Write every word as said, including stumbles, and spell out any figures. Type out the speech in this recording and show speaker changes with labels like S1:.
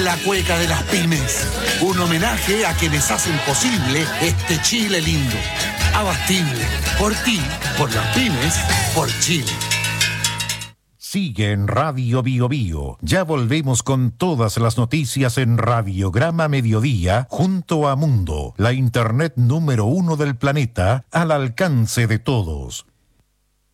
S1: La cueca de las pymes, un homenaje a quienes hacen posible este Chile lindo. Abastible, por ti, por las pymes, por Chile.
S2: Sigue en Radio Bio Bio. Ya volvemos con todas las noticias en Radiograma Mediodía junto a Mundo, la internet número uno del planeta, al alcance de todos.